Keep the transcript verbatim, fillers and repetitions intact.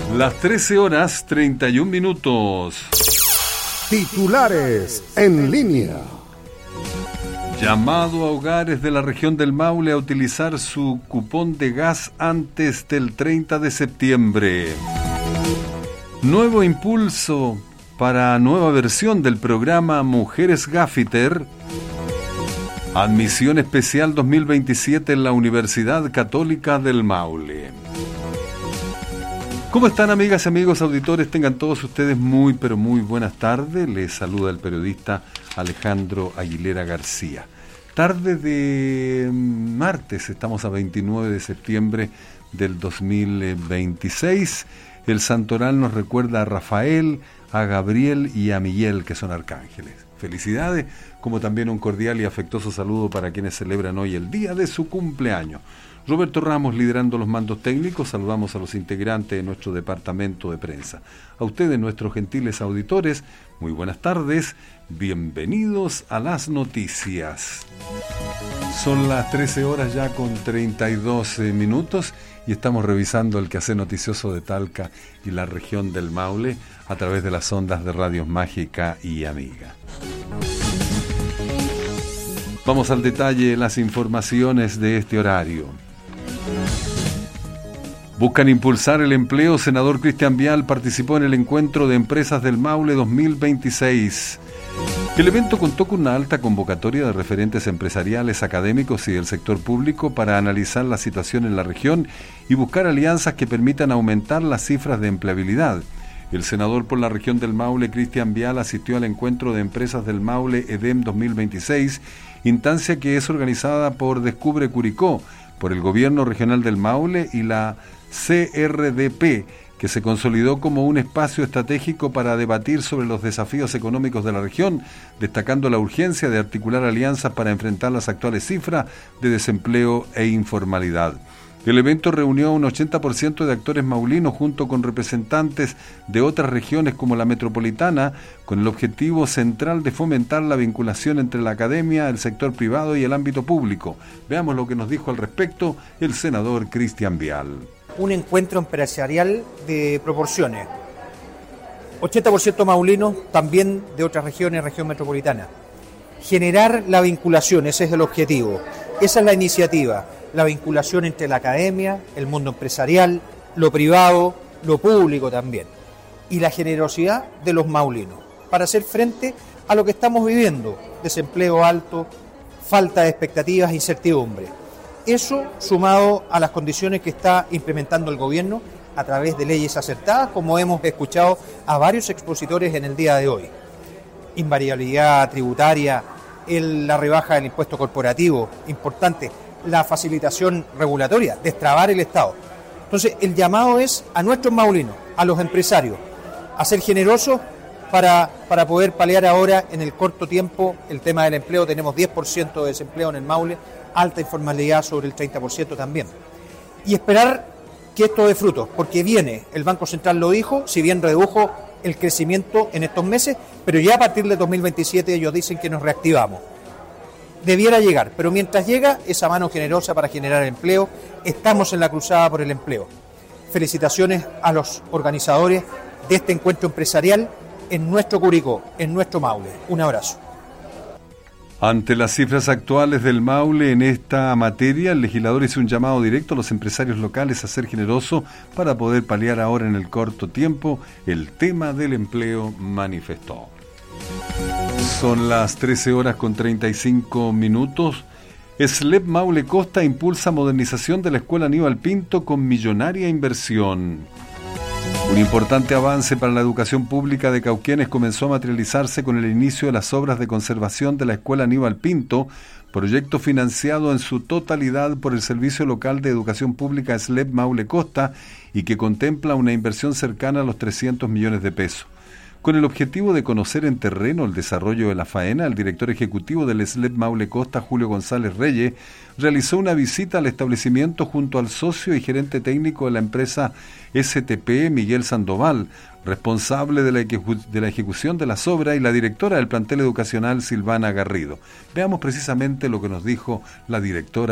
Las trece horas treinta y un minutos. Titulares en línea. Llamado a hogares de la región del Maule a utilizar su cupón de gas antes del treinta de septiembre. Nuevo impulso para nueva versión del programa Mujeres Gaffiter. Admisión especial dos mil veintisiete en la Universidad Católica del Maule. ¿Cómo están, amigas y amigos auditores? Tengan todos ustedes muy, pero muy buenas tardes. Les saluda el periodista Alejandro Aguilera García. Tarde de martes, estamos a veintinueve de septiembre del dos mil veintiséis. El santoral nos recuerda a Rafael, a Gabriel y a Miguel, que son arcángeles. Felicidades, como también un cordial y afectuoso saludo para quienes celebran hoy el día de su cumpleaños. Roberto Ramos liderando los mandos técnicos. Saludamos a los integrantes de nuestro departamento de prensa. A ustedes, nuestros gentiles auditores, muy buenas tardes, bienvenidos a las noticias. Son las trece horas ya con treinta y dos minutos y estamos revisando el quehacer noticioso de Talca y la región del Maule a través de las ondas de Radios Mágica y Amiga. Vamos al detalle de las informaciones de este horario. Buscan impulsar el empleo. Senador Cristian Vial participó en el encuentro de empresas del Maule dos mil veintiséis. El evento contó con una alta convocatoria de referentes empresariales, académicos y del sector público para analizar la situación en la región y buscar alianzas que permitan aumentar las cifras de empleabilidad. El senador por la región del Maule, Cristian Vial, asistió al encuentro de empresas del Maule EDEM dos mil veintiséis, instancia que es organizada por Descubre Curicó, por el Gobierno Regional del Maule y la C R D P, que se consolidó como un espacio estratégico para debatir sobre los desafíos económicos de la región, destacando la urgencia de articular alianzas para enfrentar las actuales cifras de desempleo e informalidad. El evento reunió a un ochenta por ciento de actores maulinos junto con representantes de otras regiones como la metropolitana, con el objetivo central de fomentar la vinculación entre la academia, el sector privado y el ámbito público. Veamos lo que nos dijo al respecto el senador Cristian Vial. Un encuentro empresarial de proporciones. ochenta por ciento maulinos, también de otras regiones, región metropolitana. Generar la vinculación, ese es el objetivo. Esa es la iniciativa. La vinculación entre la academia, el mundo empresarial, lo privado, lo público también. Y la generosidad de los maulinos para hacer frente a lo que estamos viviendo. Desempleo alto, falta de expectativas, incertidumbre. Eso sumado a las condiciones que está implementando el gobierno a través de leyes acertadas, como hemos escuchado a varios expositores en el día de hoy. Invariabilidad tributaria, el, la rebaja del impuesto corporativo, importante, la facilitación regulatoria, destrabar el Estado. Entonces, el llamado es a nuestros maulinos, a los empresarios, a ser generosos para, para poder paliar ahora en el corto tiempo el tema del empleo. Tenemos diez por ciento de desempleo en el Maule, alta informalidad sobre el treinta por ciento también. Y esperar que esto dé frutos, porque viene, el Banco Central lo dijo, si bien redujo el crecimiento en estos meses, pero ya a partir de dos mil veintisiete ellos dicen que nos reactivamos. Debiera llegar, pero mientras llega esa mano generosa para generar empleo, estamos en la cruzada por el empleo. Felicitaciones a los organizadores de este encuentro empresarial en nuestro Curicó, en nuestro Maule. Un abrazo. Ante las cifras actuales del Maule en esta materia, el legislador hizo un llamado directo a los empresarios locales a ser generosos para poder paliar ahora en el corto tiempo el tema del empleo, manifestó. Son las trece horas con treinta y cinco minutos. S L E P Maule Costa impulsa modernización de la Escuela Aníbal Pinto con millonaria inversión. Un importante avance para la educación pública de Cauquenes comenzó a materializarse con el inicio de las obras de conservación de la Escuela Aníbal Pinto, proyecto financiado en su totalidad por el Servicio Local de Educación Pública S L E P Maule Costa y que contempla una inversión cercana a los trescientos millones de pesos. Con el objetivo de conocer en terreno el desarrollo de la faena, el director ejecutivo del S L E P Maule Costa, Julio González Reyes, realizó una visita al establecimiento junto al socio y gerente técnico de la empresa S T P, Miguel Sandoval, responsable de la, ejecu- de la ejecución de las obras, y la directora del plantel educacional, Silvana Garrido. Veamos precisamente lo que nos dijo la directora